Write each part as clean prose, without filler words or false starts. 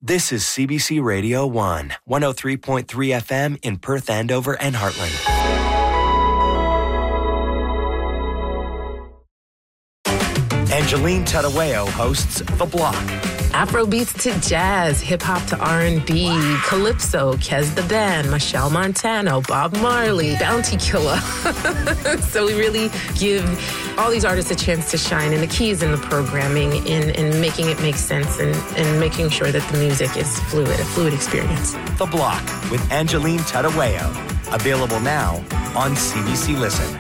This is CBC Radio 1, 103.3 FM in Perth, Andover, and Heartland. Angeline Tadaweo hosts The Block. Afrobeats to jazz, hip-hop to R&B, calypso, Kez the Band, Michelle Montano, Bob Marley, Bounty Killer. So we really give all these artists a chance to shine, and the key is in the programming, in making it make sense, and making sure that the music is fluid, a fluid experience. The Block with Angeline Tadaweo. Available now on CBC Listen.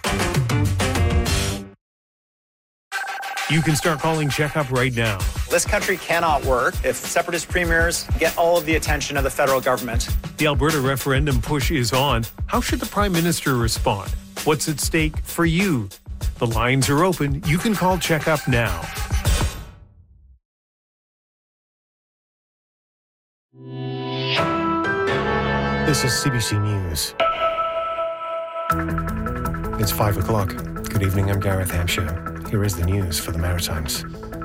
You can start calling Checkup right now. This country cannot work if separatist premiers get all of the attention of the federal government. The Alberta referendum push is on. How should the Prime Minister respond? What's at stake for you? The lines are open. You can call Checkup now. This is CBC News. It's 5 o'clock. Good evening, I'm Gareth Hampshire. Here is the news for the Maritimes.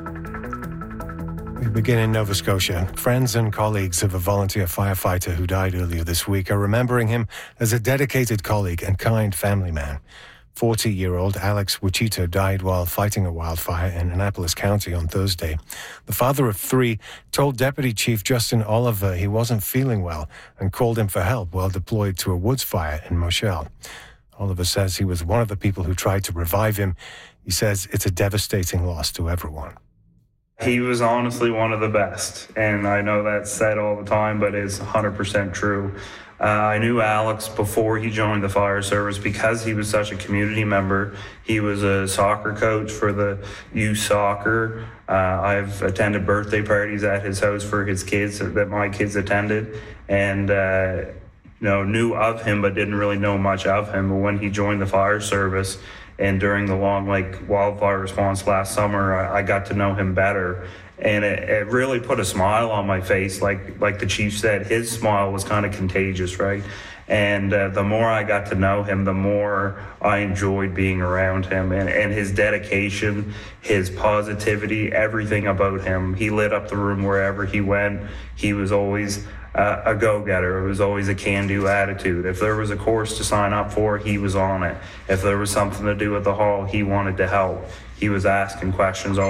We begin in Nova Scotia. Friends and colleagues of a volunteer firefighter who died earlier this week are remembering him as a dedicated colleague and kind family man. 40-year-old Alex Wichita died while fighting a wildfire in Annapolis County on Thursday. The father of three told Deputy Chief Justin Oliver he wasn't feeling well and called him for help while deployed to a woods fire in Moshel. Oliver says he was one of the people who tried to revive him. He says it's a devastating loss to everyone. He was honestly one of the best, and I know that's said all the time, but it's 100% true. I knew Alex before he joined the fire service because he was such a community member. He was a soccer coach for the youth soccer. I've attended birthday parties at his house for his kids that my kids attended, and knew of him but didn't really know much of him. But when he joined the fire service and during the Long Lake wildfire response last summer, I got to know him better. And it really put a smile on my face. Like the chief said, his smile was kind of contagious, right? And the more I got to know him, the more I enjoyed being around him. And his dedication, his positivity, everything about him. He lit up the room wherever he went. He was always a go-getter. It was always a can-do attitude. If there was a course to sign up for, he was on it. If there was something to do at the hall, he wanted to help. He was asking questions all